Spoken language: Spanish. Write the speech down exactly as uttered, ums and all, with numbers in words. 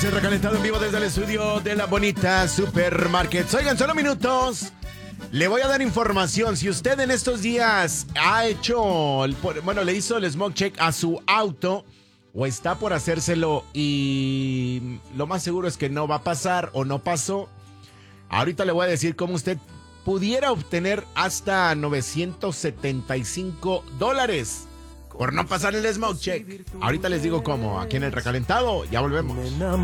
el recalentado en vivo desde el estudio de la bonita Supermarket. Oigan, solo minutos. Le voy a dar información. Si usted en estos días ha hecho, el- bueno, le hizo el smoke check a su auto o está por hacérselo y lo más seguro es que no va a pasar o no pasó, ahorita le voy a decir cómo usted pudiera obtener hasta novecientos setenta y cinco dólares por no pasar el smoke check. Ahorita les digo cómo, aquí en el recalentado. Ya volvemos.